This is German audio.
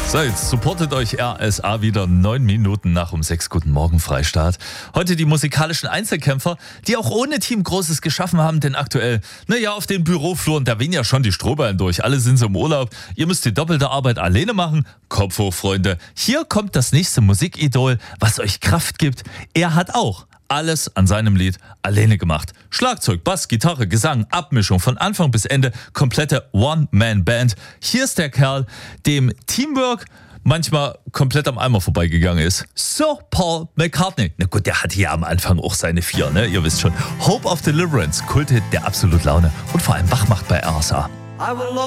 So, jetzt supportet euch RSA wieder 9 Minuten nach um 6. Guten Morgen, Freistaat. Heute die musikalischen Einzelkämpfer, die auch ohne Team Großes geschaffen haben, denn aktuell, auf den Bürofluren, da wehen ja schon die Strohballen durch. Alle sind so im Urlaub. Ihr müsst die doppelte Arbeit alleine machen. Kopf hoch, Freunde. Hier kommt das nächste Musikidol, was euch Kraft gibt. Er hat auch alles an seinem Lied alleine gemacht. Schlagzeug, Bass, Gitarre, Gesang, Abmischung von Anfang bis Ende, komplette One-Man-Band. Hier ist der Kerl, dem Teamwork manchmal komplett am Eimer vorbeigegangen ist. Sir Paul McCartney. Na gut, der hatte ja am Anfang auch seine 4, ne? Ihr wisst schon. Hope of Deliverance, Kulthit, der absolut Laune und vor allem wach macht bei RSA.